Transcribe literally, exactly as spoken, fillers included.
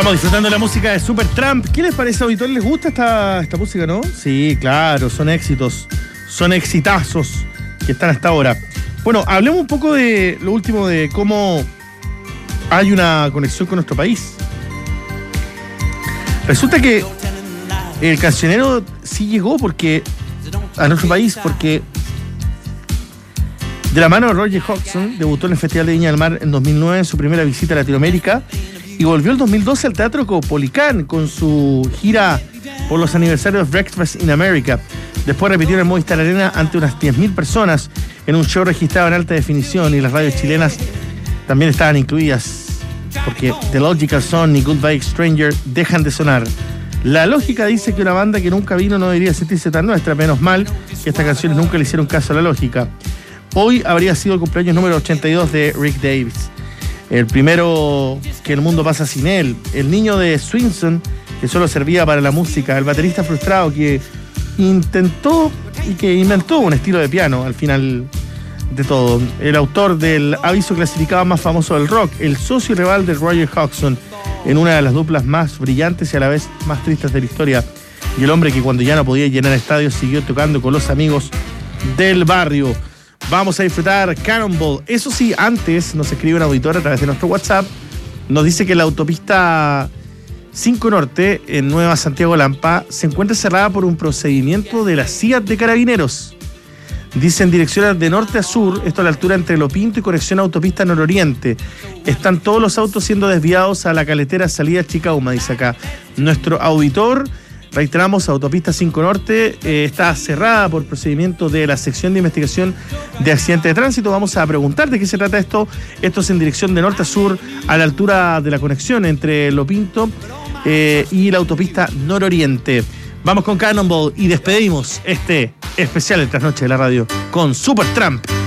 Estamos disfrutando de la música de Supertramp. ¿Qué les parece, auditor? ¿Les gusta esta, esta música, no? Sí, claro, son éxitos, son exitazos que están hasta ahora. Bueno, hablemos un poco de lo último, de cómo hay una conexión con nuestro país. Resulta que el cancionero sí llegó porque a nuestro país, porque de la mano de Roger Hodgson debutó en el Festival de Viña del Mar en dos mil nueve en su primera visita a Latinoamérica y volvió el dos mil doce al Teatro Caupolicán con su gira por los aniversarios de Breakfast in America. Después repitió en el Movistar Arena ante unas diez mil personas en un show registrado en alta definición, y las radios chilenas también estaban incluidas porque The Logical Song y Goodbye Stranger dejan de sonar. La lógica dice que una banda que nunca vino no debería sentirse tan nuestra, menos mal que estas canciones nunca le hicieron caso a la lógica. Hoy habría sido el cumpleaños número ochenta y dos de Rick Davies, el primero que el mundo pasa sin él, el niño de Swinson que solo servía para la música, el baterista frustrado que intentó y que inventó un estilo de piano al final de todo, el autor del aviso clasificado más famoso del rock, el socio y rival de Roger Hodgson en una de las duplas más brillantes y a la vez más tristes de la historia, y el hombre que cuando ya no podía llenar estadios siguió tocando con los amigos del barrio. Vamos a disfrutar Cannonball. Eso sí, antes nos escribe un auditor a través de nuestro WhatsApp. Nos dice que la autopista cinco Norte en Nueva Santiago Lampa se encuentra cerrada por un procedimiento de la C I A T de Carabineros. Dice en dirección de norte a sur, esto a la altura entre Lo Pinto y conexión a autopista nororiente. Están todos los autos siendo desviados a la caletera salida Chicauma, dice acá nuestro auditor. Reiteramos, autopista cinco Norte eh, está cerrada por procedimiento de la sección de investigación de accidentes de tránsito. Vamos a preguntar de qué se trata esto. Esto es en dirección de norte a sur, a la altura de la conexión entre Lo Pinto eh, y la autopista nororiente. Vamos con Cannonball y despedimos este especial de Trasnoche de la Radio con Supertramp.